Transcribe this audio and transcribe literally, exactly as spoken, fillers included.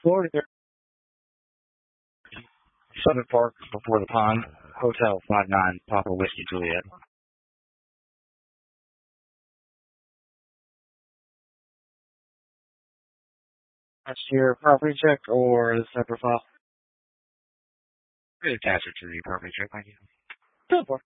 Florida. Southern Park before the pond. Hotel five nine Papa Whiskey Juliet. That's your property check or the separate file? Attach it to the property check, thank you. Good.